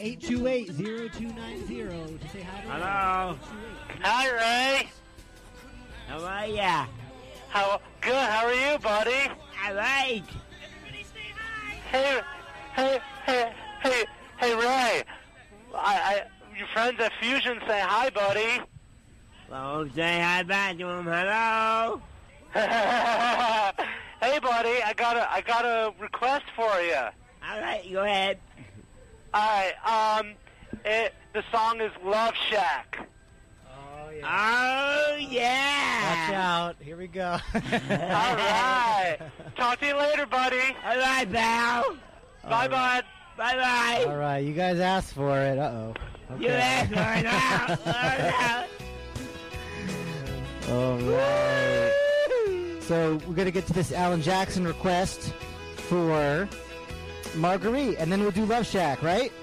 828-0290 to say hi to Hello. Hi, Ray. How are ya? Good. How are you, buddy? All right. Hey, Ray. Your friends at Fusion say hi, buddy. Well, say hi back to him. Hello. Hey, buddy. I got a request for you. All right, go ahead. All right. The song is Love Shack. Oh, yeah. Watch out. Here we go. All right. Talk to you later, buddy. All right, pal. Bye, bud. Bye-bye. All right, you guys asked for it. Uh-oh. Okay. You asked for it now. All right. So we're going to get to this Alan Jackson request for Marguerite, and then we'll do Love Shack, right?